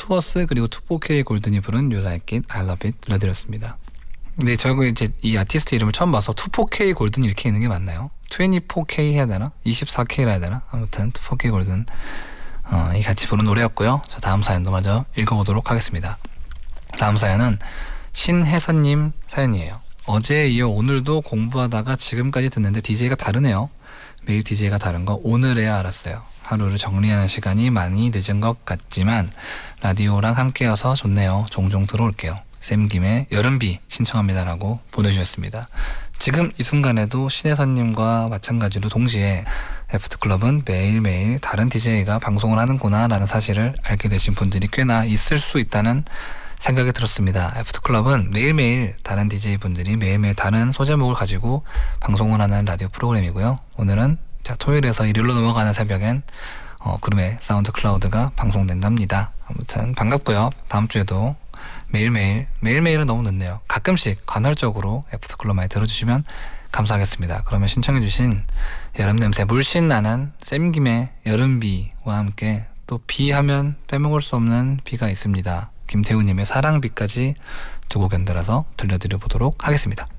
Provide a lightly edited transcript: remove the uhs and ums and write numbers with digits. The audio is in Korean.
투어스 그리고 2포K 골든이 부른 You Like It, I Love It 들려드렸습니다. 근데 저희가 이제 이 아티스트 이름을 처음 봐서 2포K 골든 이렇게 있는 게 맞나요? 24K 해야 되나? 24K라 해야 되나? 아무튼 2포K 골든 이 같이 부른 노래였고요. 자, 다음 사연도 마저 읽어보도록 하겠습니다. 다음 사연은 신혜선님 사연이에요. 어제에 이어 오늘도 공부하다가 지금까지 듣는데 DJ가 다르네요. 매일 DJ가 다른 거 오늘에야 알았어요. 하루를 정리하는 시간이 많이 늦은 것 같지만 라디오랑 함께여서 좋네요. 종종 들어올게요. 쌤 김에 여름비 신청합니다라고 보내주셨습니다. 지금 이 순간에도 신혜선님과 마찬가지로 동시에 애프터클럽은 매일매일 다른 DJ가 방송을 하는구나 라는 사실을 알게 되신 분들이 꽤나 있을 수 있다는 생각이 들었습니다. 애프터클럽은 매일매일 다른 DJ분들이 매일매일 다른 소제목을 가지고 방송을 하는 라디오 프로그램이고요. 오늘은 토요일에서 일요일로 넘어가는 새벽엔 그룹의 사운드 클라우드가 방송된답니다. 아무튼 반갑고요. 다음 주에도 매일매일은 너무 늦네요. 가끔씩 간헐적으로 애프터클럽 많이 들어주시면 감사하겠습니다. 그러면 신청해주신 여름냄새 물씬 나는 쌤김의 여름비와 함께 또 비하면 빼먹을 수 없는 비가 있습니다. 김태우님의 사랑비까지 두 곡 연달아서 들려드려 보도록 하겠습니다.